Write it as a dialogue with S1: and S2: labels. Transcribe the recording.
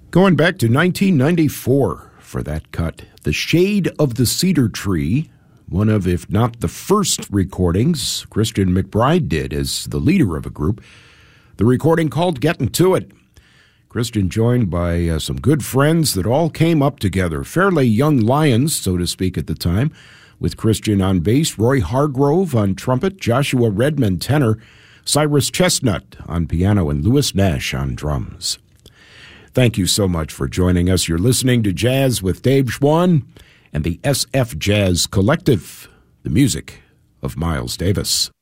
S1: Going back to 1994 for that cut, The Shade of the Cedar Tree, one of, if not the first recordings Christian McBride did as the leader of a group. The recording called Getting To It. Christian joined by some good friends that all came up together, fairly young lions, so to speak, at the time, with Christian on bass, Roy Hargrove on trumpet, Joshua Redmond tenor, Cyrus Chestnut on piano, and Louis Nash on drums. Thank you so much for joining us. You're listening to Jazz with Dave Schwann and the SF Jazz Collective, the music of Miles Davis.